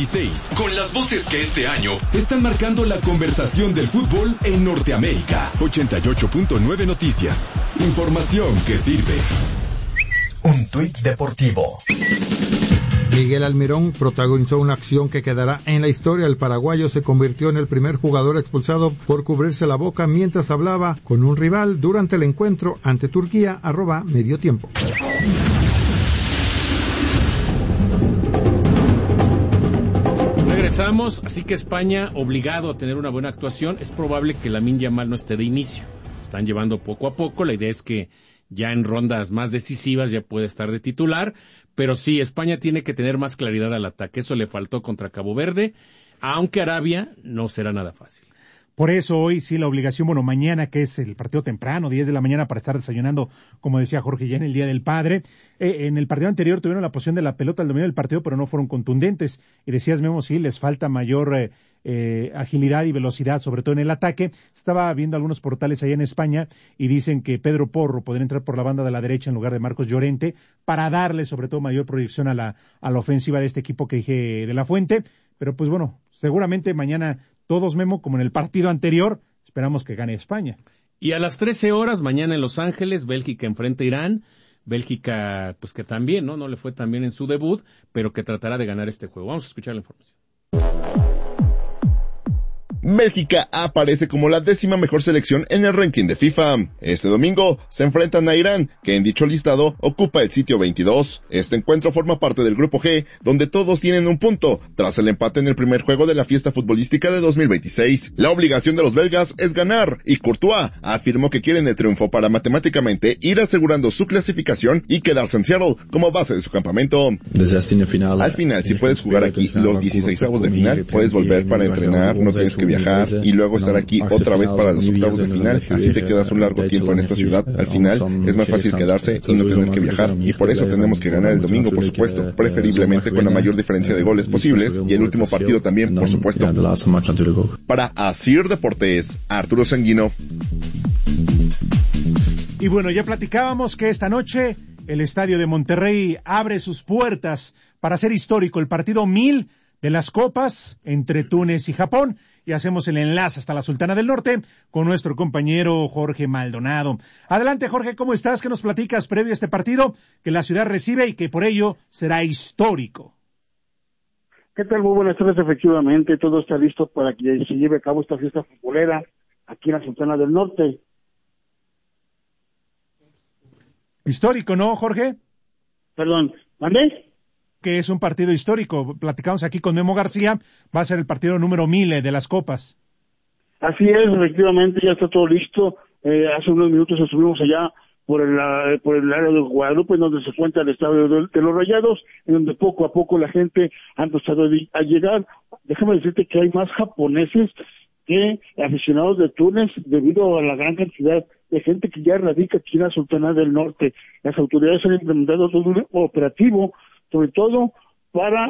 2016, con las voces que este año están marcando la conversación del fútbol en Norteamérica. 88.9 Noticias. Información que sirve. Un tuit deportivo. Miguel Almirón protagonizó una acción que quedará en la historia. El paraguayo se convirtió en el primer jugador expulsado por cubrirse la boca mientras hablaba con un rival durante el encuentro ante Turquía, @medio tiempo. Regresamos, así que España, obligado a tener una buena actuación, es probable que Lamine Yamal no esté de inicio. Están llevando poco a poco, la idea es que ya en rondas más decisivas ya puede estar de titular, pero sí, España tiene que tener más claridad al ataque, eso le faltó contra Cabo Verde, aunque Arabia no será nada fácil. Por eso hoy sí la obligación, mañana que es el partido temprano, 10 de la mañana para estar desayunando, como decía Jorge, ya en el Día del Padre. En el partido anterior tuvieron la posición de la pelota al dominio del partido, pero no fueron contundentes. Y decías, Memo, sí, les falta mayor agilidad y velocidad, sobre todo en el ataque. Estaba viendo algunos portales allá en España y dicen que Pedro Porro podría entrar por la banda de la derecha en lugar de Marcos Llorente para darle sobre todo mayor proyección a la ofensiva de este equipo que dije de la Fuente. Pero pues bueno, seguramente mañana todos, Memo, como en el partido anterior, esperamos que gane España. Y a las 13 horas, mañana en Los Ángeles, Bélgica enfrenta a Irán. Bélgica, pues que también, no le fue tan bien en su debut, pero que tratará de ganar este juego. Vamos a escuchar la información. Bélgica aparece como la 10ª mejor selección en el ranking de FIFA. Este domingo se enfrentan a Irán, que en dicho listado ocupa el sitio 22. Este encuentro forma parte del grupo G, donde todos tienen un punto, tras el empate en el primer juego de la fiesta futbolística de 2026. La obligación de los belgas es ganar, y Courtois afirmó que quieren el triunfo para matemáticamente ir asegurando su clasificación y quedarse en Seattle como base de su campamento. Al final, si puedes jugar aquí los 16avos de final, puedes volver para entrenar, no tienes que viajar y luego estar aquí otra vez para los octavos de final, así te quedas un largo tiempo en esta ciudad. Al final es más fácil quedarse y no tener que viajar, y por eso tenemos que ganar el domingo, por supuesto, preferiblemente con la mayor diferencia de goles posibles, y el último partido también, por supuesto. Para Asir Deportes, Arturo Sanguino. Y bueno, ya platicábamos que esta noche el Estadio de Monterrey abre sus puertas para hacer histórico el partido 1000 de las Copas entre Túnez y Japón, y hacemos el enlace hasta la Sultana del Norte con nuestro compañero Jorge Maldonado. Adelante, Jorge, ¿cómo estás? ¿Qué nos platicas previo a este partido que la ciudad recibe y que por ello será histórico? ¿Qué tal? Muy buenas tardes. Efectivamente, todo está listo para que se lleve a cabo esta fiesta futbolera aquí en la Sultana del Norte. Histórico, ¿no, Jorge? Perdón, ¿mandé? Que es un partido histórico. Platicamos aquí con Memo García, va a ser el partido número 1000 de las Copas. Así es, efectivamente, ya está todo listo. Hace unos minutos estuvimos allá por el área de Guadalupe, en donde se encuentra el estadio de los Rayados, en donde poco a poco la gente ha empezado a llegar. Déjame decirte que hay más japoneses que aficionados de Túnez, debido a la gran cantidad de gente que ya radica aquí en la Sultana del Norte. Las autoridades han implementado todo un operativo, sobre todo para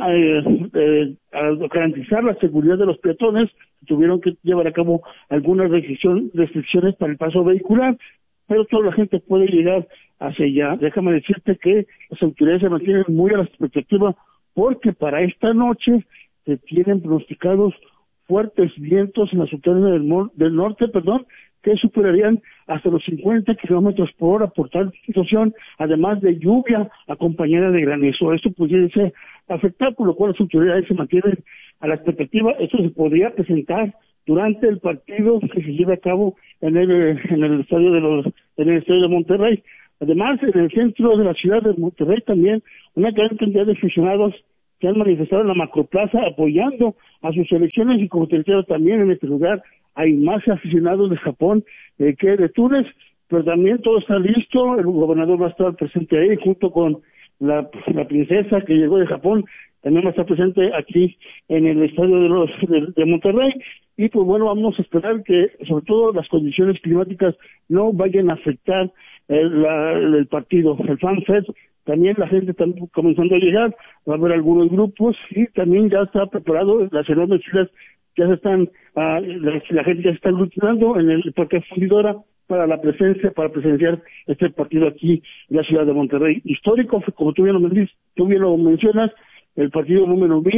garantizar la seguridad de los peatones. Tuvieron que llevar a cabo algunas restricciones para el paso vehicular, pero toda la gente puede llegar hacia allá. Déjame decirte que las autoridades se mantienen muy a la expectativa, porque para esta noche se tienen pronosticados fuertes vientos en la Sultana del Norte, que superarían hasta los 50 kilómetros por hora por tal situación, además de lluvia acompañada de granizo. Esto pudiese afectar, por lo cual las autoridades se mantienen a la expectativa. Esto se podría presentar durante el partido que se lleve a cabo en el estadio de Monterrey. Además, en el centro de la ciudad de Monterrey también una gran cantidad de aficionados se han manifestado en la macroplaza apoyando a sus selecciones, y como te decía, también en este lugar hay más aficionados de Japón que de Túnez, pero también todo está listo. El gobernador va a estar presente ahí junto con la princesa que llegó de Japón, también va a estar presente aquí en el estadio de Monterrey. Y pues bueno, vamos a esperar que sobre todo las condiciones climáticas no vayan a afectar el partido. El Fan Fest, también la gente está comenzando a llegar, va a haber algunos grupos, y también ya está preparado las enormes filas. Ya se están, la gente ya está aglutinando en el Parque Fundidora para presenciar este partido aquí en la ciudad de Monterrey. Histórico, como tú bien lo mencionas, el partido número 1000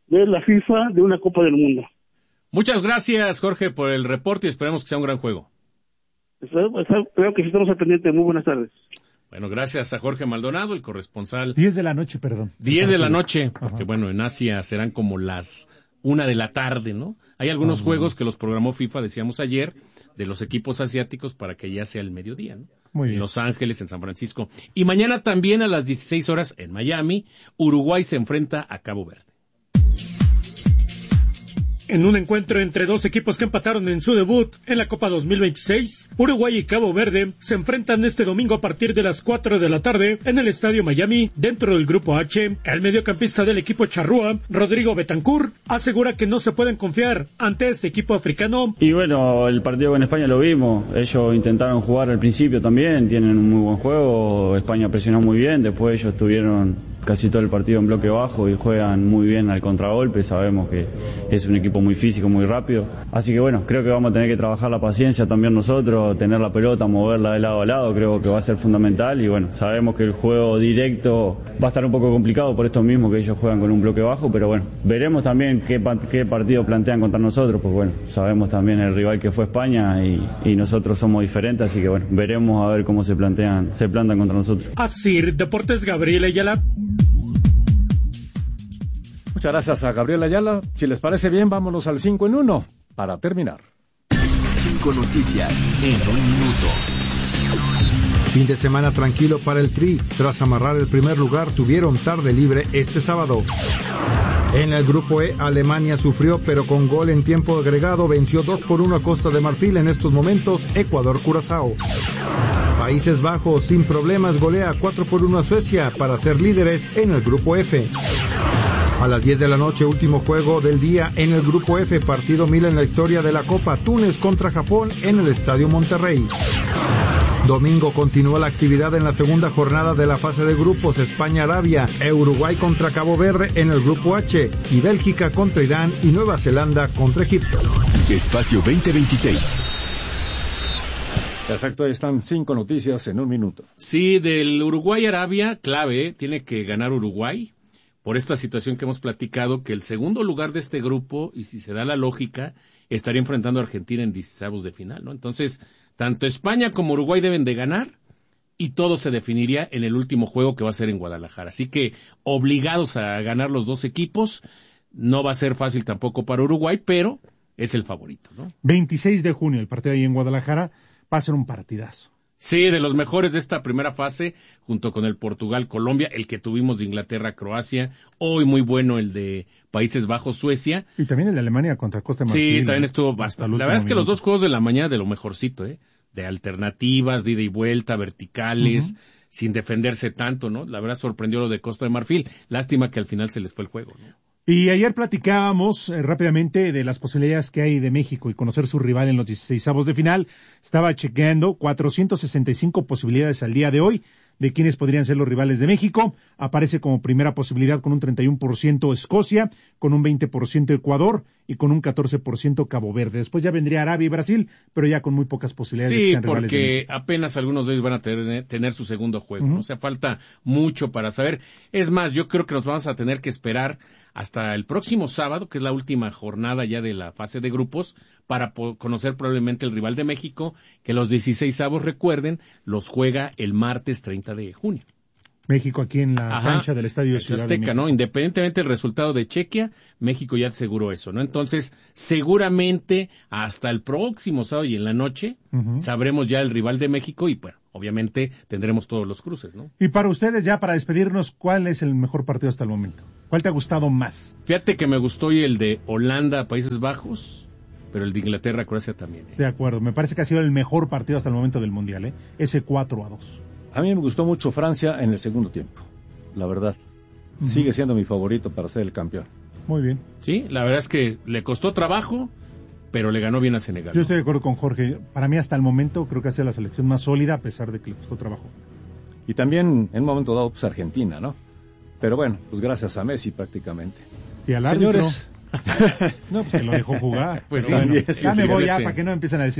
de la FIFA de una Copa del Mundo. Muchas gracias, Jorge, por el reporte y esperemos que sea un gran juego. Creo que sí estamos al pendiente. Muy buenas tardes. Bueno, gracias a Jorge Maldonado, el corresponsal. 10 de la noche, perdón. 10 de la noche, porque bueno, en Asia serán como las 1 de la tarde, ¿no? Hay algunos juegos que los programó FIFA, decíamos ayer, de los equipos asiáticos para que ya sea el mediodía, ¿no? Muy bien. En Los Ángeles, en San Francisco. Y mañana también a las 16 horas en Miami, Uruguay se enfrenta a Cabo Verde. En un encuentro entre dos equipos que empataron en su debut en la Copa 2026, Uruguay y Cabo Verde se enfrentan este domingo a partir de las 4 de la tarde en el Estadio Miami, dentro del Grupo H. El mediocampista del equipo charrúa, Rodrigo Betancur, asegura que no se pueden confiar ante este equipo africano. Y bueno, el partido con España lo vimos, ellos intentaron jugar al principio también, tienen un muy buen juego, España presionó muy bien, después ellos estuvieron casi todo el partido en bloque bajo y juegan muy bien al contragolpe, sabemos que es un equipo muy físico, muy rápido, así que bueno, creo que vamos a tener que trabajar la paciencia también nosotros, tener la pelota, moverla de lado a lado, creo que va a ser fundamental y bueno, sabemos que el juego directo va a estar un poco complicado por esto mismo que ellos juegan con un bloque bajo, pero bueno, veremos también qué partido plantean contra nosotros, porque bueno, sabemos también el rival que fue España y nosotros somos diferentes, así que bueno, veremos a ver cómo se plantan contra nosotros. Asir Deportes, Gabriel Ayala. Muchas gracias a Gabriel Ayala. Si les parece bien, vámonos al 5 en 1 para terminar. 5 noticias en 1 minuto. Fin de semana tranquilo para el Tri. Tras amarrar el primer lugar, tuvieron tarde libre este sábado. En el grupo E, Alemania sufrió, pero con gol en tiempo agregado venció 2-1 a Costa de Marfil. En estos momentos, Ecuador-Curazao. Países Bajos sin problemas golea 4-1 a Suecia para ser líderes en el grupo F. A las 10 de la noche, último juego del día en el grupo F, partido 1000 en la historia de la Copa, Túnez contra Japón en el Estadio Monterrey. Domingo continúa la actividad en la segunda jornada de la fase de grupos, España-Arabia, Uruguay contra Cabo Verde en el grupo H y Bélgica contra Irán y Nueva Zelanda contra Egipto. Espacio 2026. Perfecto, ahí están 5 noticias en 1 minuto. Sí, del Uruguay-Arabia, clave, tiene que ganar Uruguay por esta situación que hemos platicado, que el segundo lugar de este grupo, y si se da la lógica, estaría enfrentando a Argentina en 16avos de final, ¿no? Entonces, tanto España como Uruguay deben de ganar y todo se definiría en el último juego que va a ser en Guadalajara. Así que obligados a ganar los dos equipos, no va a ser fácil tampoco para Uruguay, pero es el favorito, ¿no? 26 de junio, el partido ahí en Guadalajara, va a ser un partidazo. Sí, de los mejores de esta primera fase, junto con el Portugal-Colombia, el que tuvimos de Inglaterra-Croacia, hoy muy bueno el de Países Bajos-Suecia. Y también el de Alemania contra Costa de Marfil. Sí, también estuvo bastante. La verdad es que los dos juegos de la mañana de lo mejorcito, de alternativas, de ida y vuelta, verticales, sin defenderse tanto, ¿no? La verdad sorprendió lo de Costa de Marfil. Lástima que al final se les fue el juego, ¿no? Y ayer platicábamos rápidamente de las posibilidades que hay de México y conocer su rival en los 16avos de final. Estaba chequeando 465 posibilidades al día de hoy de quiénes podrían ser los rivales de México. Aparece como primera posibilidad con un 31% Escocia, con un 20% Ecuador y con un 14% Cabo Verde. Después ya vendría Arabia y Brasil, pero ya con muy pocas posibilidades de que sean rivales de México. Sí, porque apenas algunos de ellos van a tener su segundo juego, ¿no? O sea, falta mucho para saber. Es más, yo creo que nos vamos a tener que esperar hasta el próximo sábado, que es la última jornada ya de la fase de grupos, para conocer probablemente el rival de México, que los 16avos, recuerden, los juega el martes 30 de junio. México aquí en la cancha del Estadio Ciudad Azteca, de México, ¿no? Independientemente del resultado de Chequia, México ya aseguró eso, ¿no? Entonces, seguramente hasta el próximo sábado y en la noche sabremos ya el rival de México y, bueno, obviamente tendremos todos los cruces, ¿no? Y para ustedes, ya para despedirnos, ¿cuál es el mejor partido hasta el momento? ¿Cuál te ha gustado más? Fíjate que me gustó hoy el de Holanda, Países Bajos, pero el de Inglaterra, Croacia también. De acuerdo, me parece que ha sido el mejor partido hasta el momento del Mundial, ese 4-2. A mí me gustó mucho Francia en el segundo tiempo, la verdad. Sigue siendo mi favorito para ser el campeón. Muy bien. Sí, la verdad es que le costó trabajo, pero le ganó bien a Senegal. Yo estoy de acuerdo con Jorge. Para mí hasta el momento creo que ha sido la selección más sólida a pesar de que le costó trabajo. Y también en un momento dado pues Argentina, ¿no? Pero bueno, pues gracias a Messi prácticamente. Y al árbitro. Señores. No, pues que lo dejó jugar. Pues bueno, sí, ya me voy ya para que no empiecen a decir